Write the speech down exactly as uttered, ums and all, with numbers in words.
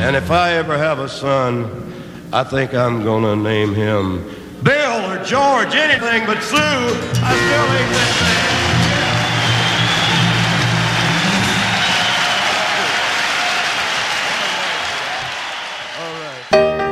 And if I ever have a son, I think I'm gonna name him Bill or George, anything but Sue. I still ain't